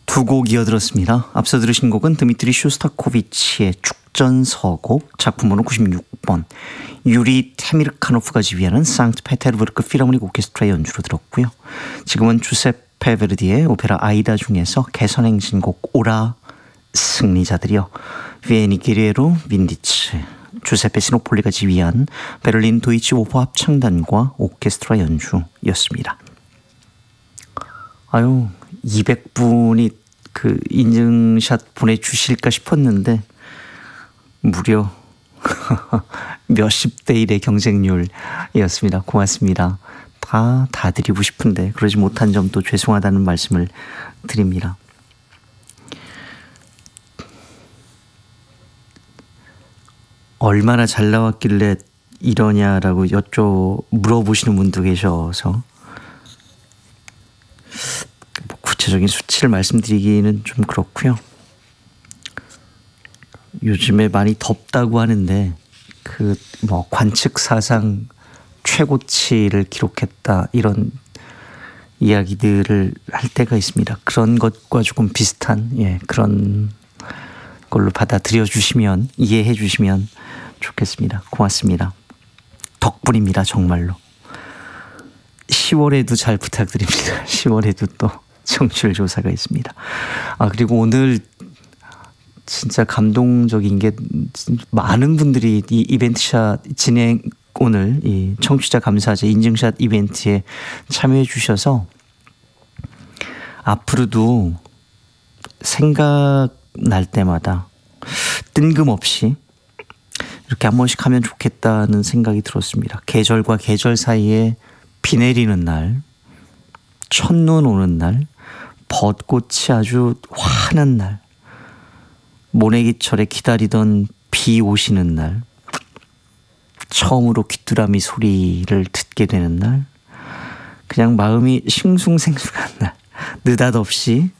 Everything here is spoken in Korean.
두 곡 이어들었습니다. 앞서 들으신 곡은 드미트리 쇼스타코비치의 축전서곡, 작품번호 96번, 유리 테미르카노프가 지휘하는 상트페테르부르크 필하모닉 오케스트라의 연주로 들었고요. 지금은 주세페 베르디의 오페라 아이다 중에서 개선행진곡 오라 승리자들이요, 비에니 기리에로 윈디츠, 주세페 시노폴리가 지휘한 베를린 도이치 오퍼 합창단과 오케스트라 연주였습니다. 아유, 200분이 그 인증샷 보내주실까 싶었는데 무려 몇십 대 1의 경쟁률이었습니다. 고맙습니다. 다 드리고 싶은데 그러지 못한 점도 죄송하다는 말씀을 드립니다. 얼마나 잘 나왔길래 이러냐라고 물어보시는 분도 계셔서 구체적인 수치를 말씀드리기는 좀 그렇고요. 요즘에 많이 덥다고 하는데 관측 사상 최고치를 기록했다 이런 이야기들을 할 때가 있습니다. 그런 것과 조금 비슷한 그런 걸로 받아들여 주시면, 이해해 주시면 좋겠습니다. 고맙습니다. 덕분입니다. 정말로. 10월에도 잘 부탁드립니다. 10월에도 또 청취율 조사가 있습니다. 그리고 오늘 진짜 감동적인 게 많은 분들이 이 이벤트샷 오늘 이 청취자 감사제 인증샷 이벤트에 참여해 주셔서 앞으로도 생각날 때마다 뜬금없이 이렇게 한 번씩 하면 좋겠다는 생각이 들었습니다. 계절과 계절 사이에 비 내리는 날, 첫눈 오는 날, 벚꽃이 아주 환한 날, 모내기철에 기다리던 비 오시는 날, 처음으로 귀뚜라미 소리를 듣게 되는 날, 그냥 마음이 싱숭생숭한 날, 느닷없이